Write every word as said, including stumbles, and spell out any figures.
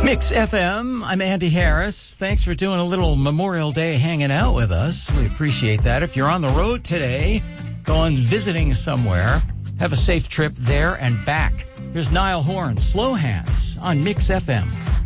Mix F M, I'm Andy Harris. Thanks for doing a little Memorial Day hanging out with us. We appreciate that. If you're on the road today, going visiting somewhere, have a safe trip there and back. Here's Niall Horan, Slow Hands on Mix F M.